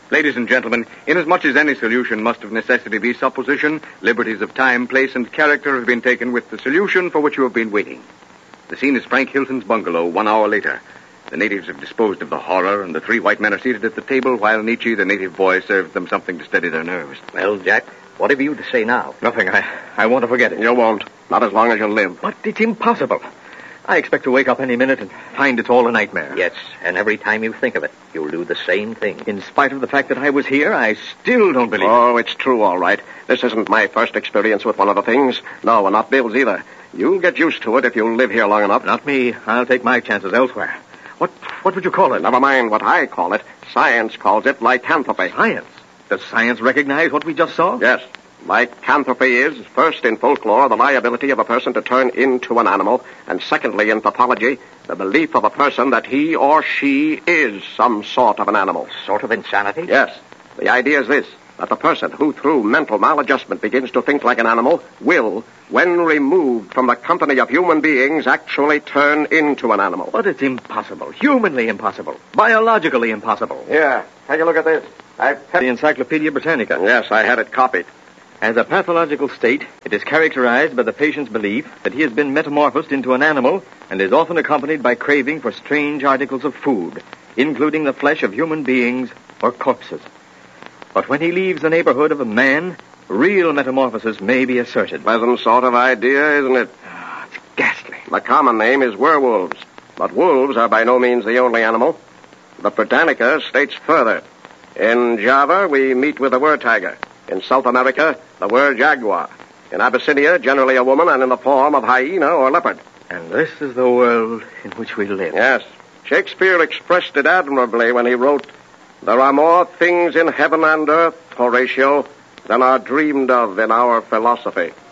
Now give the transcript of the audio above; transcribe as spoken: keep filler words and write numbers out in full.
Ladies and gentlemen, inasmuch as any solution must of necessity be supposition, liberties of time, place, and character have been taken with the solution for which you have been waiting. The scene is Frank Hilton's bungalow one hour later. The natives have disposed of the horror, and the three white men are seated at the table while Nietzsche, the native boy, serves them something to steady their nerves. Well, Jack, what have you to say now? Nothing. I, I want to forget it. You won't. Not as long as you live. But it's impossible. I expect to wake up any minute and find it's all a nightmare. Yes, and every time you think of it, you'll do the same thing. In spite of the fact that I was here, I still don't believe oh, it. it's true, all right. This isn't my first experience with one of the things. No, and not Bill's either. You'll get used to it if you live here long enough. Not me. I'll take my chances elsewhere. What what would you call it? Never mind what I call it. Science calls it lycanthropy. Science? Does science recognize what we just saw? Yes. Lycanthropy is, first in folklore, the liability of a person to turn into an animal, and secondly in pathology, the belief of a person that he or she is some sort of an animal. Sort of insanity? Yes. The idea is this, that the person who, through mental maladjustment, begins to think like an animal will, when removed from the company of human beings, actually turn into an animal. But it's impossible. Humanly impossible. Biologically impossible. Here, take a look at this. I've The Encyclopedia Britannica. Yes, I had it copied. As a pathological state, it is characterized by the patient's belief that he has been metamorphosed into an animal and is often accompanied by craving for strange articles of food, including the flesh of human beings or corpses. But when he leaves the neighborhood of a man, real metamorphosis may be asserted. Pleasant sort of idea, isn't it? Oh, it's ghastly. The common name is werewolves, but wolves are by no means the only animal. The Britannica states further. In Java, we meet with the were-tiger. In South America, the were-jaguar. In Abyssinia, generally a woman and in the form of hyena or leopard. And this is the world in which we live. Yes. Shakespeare expressed it admirably when he wrote, "There are more things in heaven and earth, Horatio, than are dreamed of in our philosophy."